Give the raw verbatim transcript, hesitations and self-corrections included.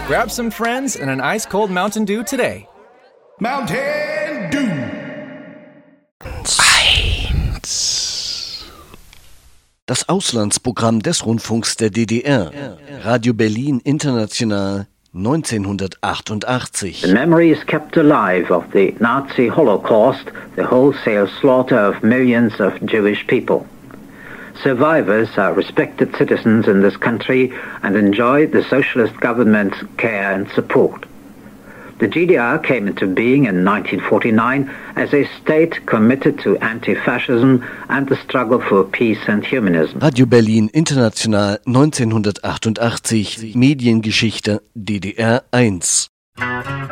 Grab some friends and an ice-cold Mountain Dew today. Mountain Dew. Eins. Das Auslandsprogramm des Rundfunks der D D R. Radio Berlin International neunzehnhundertachtundachtzig. The memory is kept alive of the Nazi Holocaust, the wholesale slaughter of millions of Jewish people. Survivors are respected citizens in this country and enjoy the socialist government's care and support. The G D R came into being in nineteen forty-nine as a state committed to anti-fascism and the struggle for peace and humanism. Radio Berlin International neunzehnhundertachtundachtzig. Mediengeschichte D D R eins.